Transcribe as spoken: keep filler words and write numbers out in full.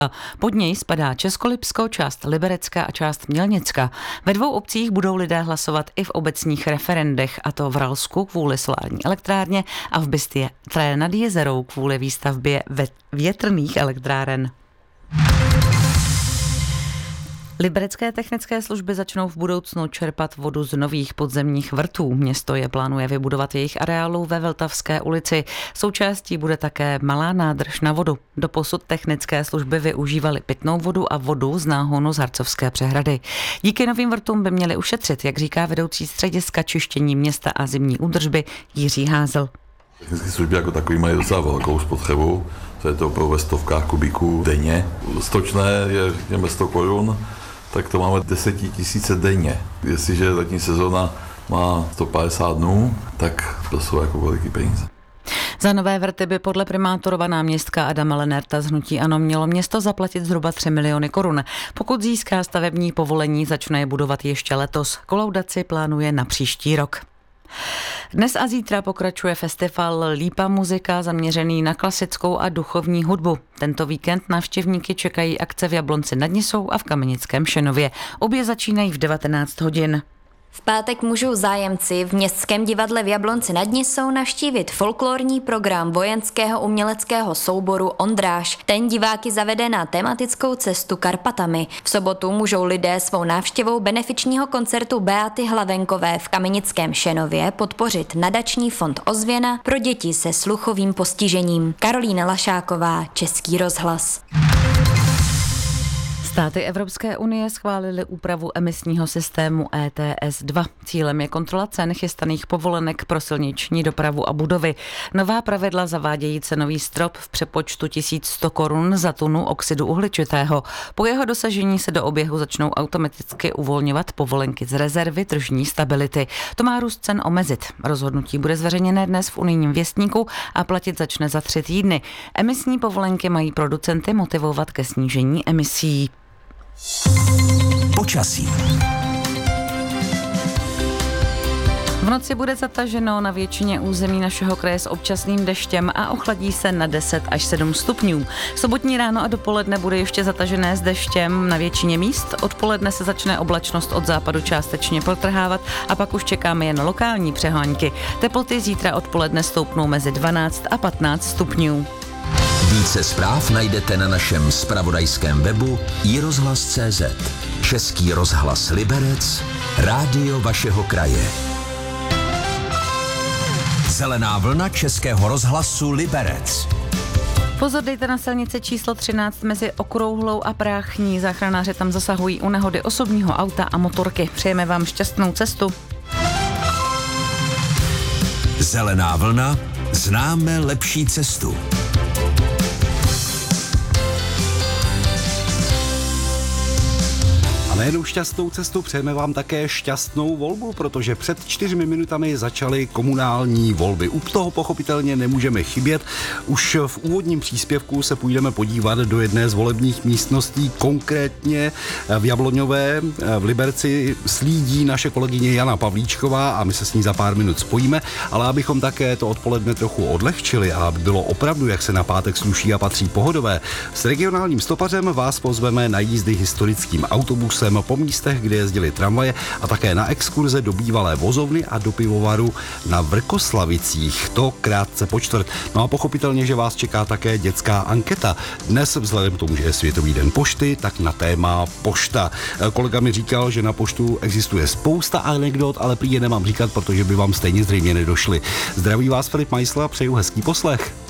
Pod něj spadá Českolipsko, část Liberecka a část Mělnicka. Ve dvou obcích budou lidé hlasovat i v obecních referendech, a to v Ralsku kvůli solární elektrárně a v Bystré nad Jezerou kvůli výstavbě větrných elektráren. Liberecké technické služby začnou v budoucnu čerpat vodu z nových podzemních vrtů. Město je plánuje vybudovat v jejich areálu ve Vltavské ulici. Součástí bude také malá nádrž na vodu. Doposud technické služby využívaly pitnou vodu a vodu z náhonu z Harcovské přehrady. Díky novým vrtům by měli ušetřit, jak říká vedoucí střediska čištění města a zimní údržby Jiří Házel. Technické služby jako takový mají docela velkou spotřebu, to je to opravdu ve stovkách kubíků denně. Stočné je řekněme sto korun, tak to máme desetitisíce denně. Jestliže letní sezóna má sto padesát dnů, tak to jsou jako veliký peníze. Za nové vrty by podle primátorova náměstka Adama Lenerta z hnutí ANO mělo město zaplatit zhruba tři miliony korun. Pokud získá stavební povolení, začne je budovat ještě letos. Kolaudaci plánuje na příští rok. Dnes a zítra pokračuje festival Lípa muzika zaměřený na klasickou a duchovní hudbu. Tento víkend návštěvníky čekají akce v Jablonci nad Nisou a v Kamenickém Šenově. Obě začínají v devatenáct hodin. V pátek můžou zájemci v Městském divadle v Jablonci nad Nisou navštívit folklorní program vojenského uměleckého souboru Ondráš. Ten diváky zavede na tematickou cestu Karpatami. V sobotu můžou lidé svou návštěvou benefičního koncertu Beaty Hlavenkové v Kamenickém Šenově podpořit nadační fond Ozvěna pro děti se sluchovým postižením. Karolína Lašáková, Český rozhlas. Státy Evropské unie schválily úpravu emisního systému E T S dva. Cílem je kontrola cen chystaných povolenek pro silniční dopravu a budovy. Nová pravidla zavádějí cenový strop v přepočtu tisíc sto korun za tunu oxidu uhličitého. Po jeho dosažení se do oběhu začnou automaticky uvolňovat povolenky z rezervy tržní stability. To má růst cen omezit. Rozhodnutí bude zveřejněné dnes v unijním věstníku a platit začne za tři týdny. Emisní povolenky mají producenty motivovat ke snížení emisí. Počasí. V noci bude zataženo na většině území našeho kraje s občasným deštěm a ochladí se na deset až sedm stupňů. Sobotní ráno a dopoledne bude ještě zatažené s deštěm na většině míst. Odpoledne se začne oblačnost od západu částečně protrhávat a pak už čekáme jen lokální přehánky. Teploty zítra odpoledne stoupnou mezi dvanáct a patnáct stupňů. Více zpráv najdete na našem zpravodajském webu i rozhlas tečka cé zet. Český rozhlas Liberec, rádio vašeho kraje. Zelená vlna Českého rozhlasu Liberec. Pozor, dejte na silnici číslo třináct mezi Okrouhlou a Práchní. Záchranáři tam zasahují u nehody osobního auta a motorky. Přejeme vám šťastnou cestu. Zelená vlna, známe lepší cestu. A nejenom šťastnou cestu, přejeme vám také šťastnou volbu, protože před čtyřmi minutami začaly komunální volby. U toho pochopitelně nemůžeme chybět. Už v úvodním příspěvku se půjdeme podívat do jedné z volebních místností, konkrétně v Jabloňové, v Liberci slídí naše kolegyně Jana Pavlíčková a my se s ní za pár minut spojíme, ale abychom také to odpoledne trochu odlehčili a aby bylo opravdu, jak se na pátek sluší a patří, pohodové, s regionálním stopařem vás pozveme na jízdy historickým autobusem po místech, kde jezdily tramvaje, a také na exkurze do bývalé vozovny a do pivovaru na Vrkoslavicích. To krátce po čtvrt. No a pochopitelně, že vás čeká také dětská anketa. Dnes vzhledem k tomu, že je Světový den pošty, tak na téma pošta. Kolega mi říkal, že na poštu existuje spousta anekdot, ale prý je nemám říkat, protože by vám stejně zřejmě nedošly. Zdraví vás Filip Majsla, přeju hezký poslech.